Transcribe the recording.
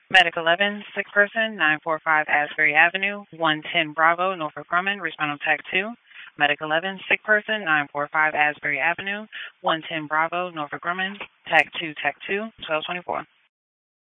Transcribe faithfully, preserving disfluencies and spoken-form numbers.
Medic eleven, sick person, nine four five Asbury Avenue, one ten Bravo, Norfolk Grumman, respond on tag two. Medic eleven, sick person, nine four five Asbury Avenue, one ten Bravo, Norfolk Grumman, tag two, tag two, twelve twenty-four.